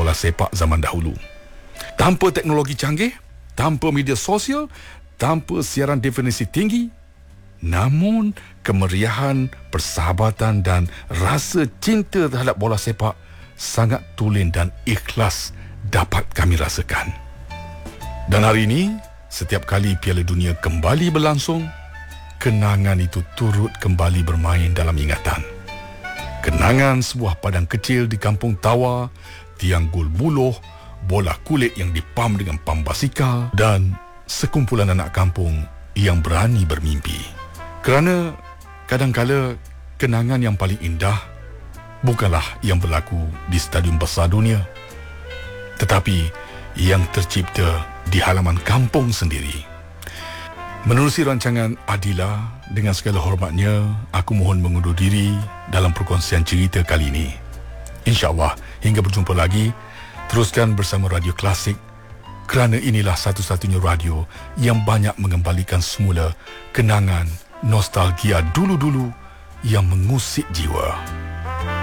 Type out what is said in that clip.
bola sepak zaman dahulu. Tanpa teknologi canggih, tanpa media sosial, tanpa siaran definisi tinggi, namun kemeriahan, persahabatan dan rasa cinta terhadap bola sepak sangat tulen dan ikhlas dapat kami rasakan. Dan hari ini, setiap kali Piala Dunia kembali berlangsung, kenangan itu turut kembali bermain dalam ingatan. Kenangan sebuah padang kecil di Kampung Tawa, tiang gol buluh, bola kulit yang dipam dengan pam basikal dan sekumpulan anak kampung yang berani bermimpi. Kerana kadang-kala kenangan yang paling indah bukanlah yang berlaku di stadium besar dunia, tetapi yang tercipta di halaman kampung sendiri. Menerusi rancangan Adila, dengan segala hormatnya, aku mohon mengundur diri dalam perkongsian cerita kali ini. InsyaAllah, hingga berjumpa lagi, teruskan bersama Radio Klasik, kerana inilah satu-satunya radio yang banyak mengembalikan semula kenangan, nostalgia dulu-dulu yang mengusik jiwa.